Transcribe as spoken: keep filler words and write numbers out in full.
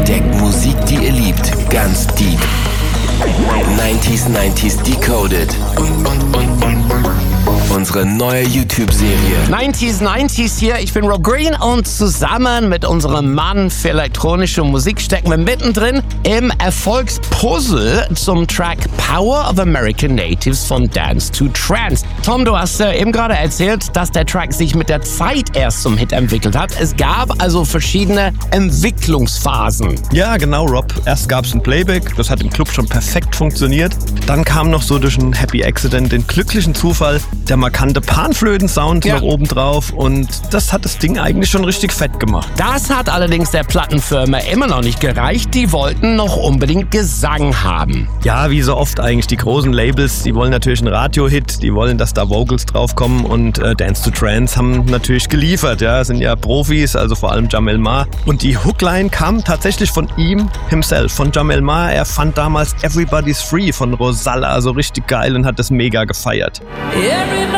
Entdeckt Musik, die ihr liebt, ganz deep. neunziger neunzig Decoded. Unsere neue YouTube-Serie. neunziger neunzig hier, ich bin Rob Green und zusammen mit unserem Mann für elektronische Musik stecken wir mittendrin im Erfolgspuzzle zum Track Power of American Natives von Dance to Trance. Tom, du hast äh, eben gerade erzählt, dass der Track sich mit der Zeit erst zum Hit entwickelt hat. Es gab also verschiedene Entwicklungsphasen. Ja, genau, Rob. Erst gab es ein Playback, das hat im Club schon perfekt funktioniert. Dann kam noch so durch einen Happy Accident, den glücklichen Zufall, der markante Panflöten-Sound ja. noch oben drauf, und das hat das Ding eigentlich schon richtig fett gemacht. Das hat allerdings der Plattenfirma immer noch nicht gereicht. Die wollten noch unbedingt Gesang haben. Ja, wie so oft eigentlich, die großen Labels, die wollen natürlich einen Radio-Hit, die wollen, dass da Vocals draufkommen, und äh, Dance to Trance haben natürlich geliefert, ja, sind ja Profis, also vor allem Jamel Ma. Und die Hookline kam tatsächlich von ihm himself, von Jamel Ma. Er fand damals Everybody's Free von Rosalla so richtig geil und hat das mega gefeiert. Everybody